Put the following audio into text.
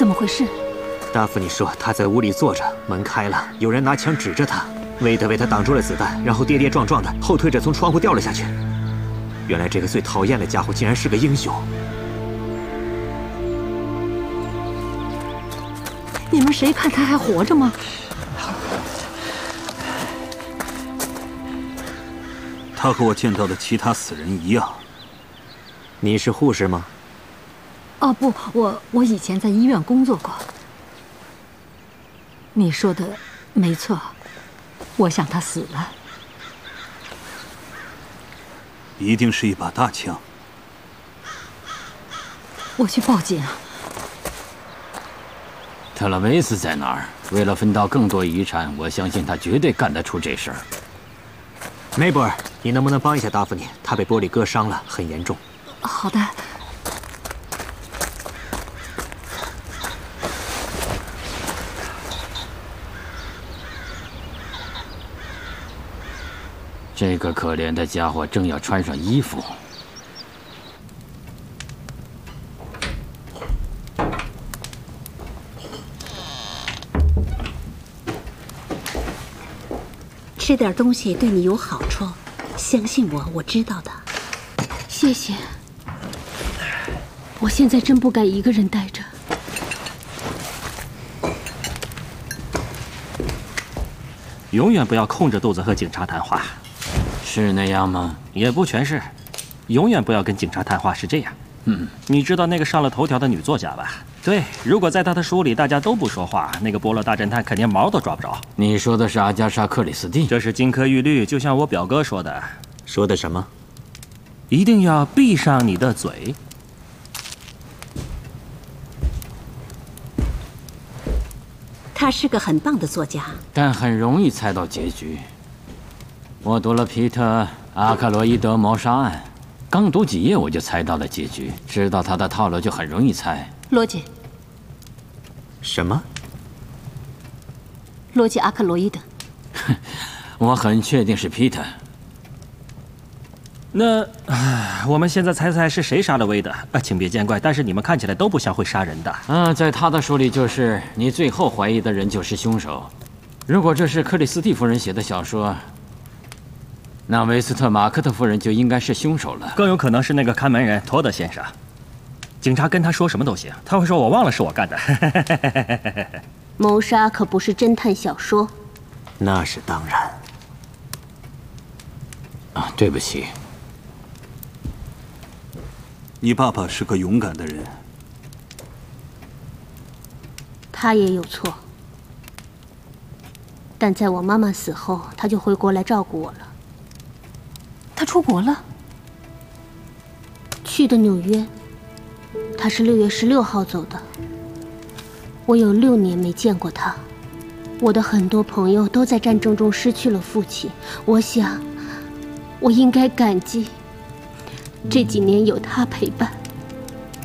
怎么回事？ 达芙妮说他在屋里坐着，门开了，有人拿枪指着他，韦德为他挡住了子弹，然后跌跌撞撞的后退着从窗户掉了下去。原来这个最讨厌的家伙竟然是个英雄。 你们谁看他还活着吗？ 他和我见到的其他死人一样。 你是护士吗？ 哦不，我以前在医院工作过。你说的没错，我想他死了。 一定是一把大枪。 我去报警啊！ 特拉维斯在哪儿？为了分到更多遗产，我相信他绝对干得出这事儿。 梅博尔，你能不能帮一下达芙妮？她被玻璃割伤了，很严重。 好的。 这个可怜的家伙正要穿上衣服。 吃点东西对你有好处，相信我，我知道的。 谢谢。我现在真不敢一个人待着。 永远不要空着肚子和警察谈话。 是那样吗？ 也不全是。永远不要跟警察谈话是这样。你知道那个上了头条的女作家吧？对，如果在她的书里大家都不说话，那个波洛大侦探肯定毛都抓不着。 你说的是阿加莎·克里斯蒂？ 这是金科玉律，就像我表哥说的。 说的什么？ 一定要闭上你的嘴。 他是个很棒的作家， 但很容易猜到结局。我读了皮特·阿克罗伊德谋杀案，刚读几页我就猜到了结局，知道他的套路就很容易猜。 罗杰， 什么？ 罗杰·阿克罗伊德。 我很确定是皮特。 那我们现在猜猜是谁杀了威德？请别见怪，但是你们看起来都不像会杀人的。 在他的书里就是你最后怀疑的人就是凶手。如果这是克里斯蒂夫人写的小说，那维斯特马克特夫人就应该是凶手了。 更有可能是那个看门人托德先生。警察跟他说什么都行，他会说我忘了是我干的。 谋杀可不是侦探小说。 那是当然。 对不起。 你爸爸是个勇敢的人。 他也有错，但在我妈妈死后，他就回国来照顾我了。 他出国了？ 去的纽约。他是6月16号走的。我有6年没见过他。我的很多朋友都在战争中失去了父亲，我想，我应该感激这几年有他陪伴。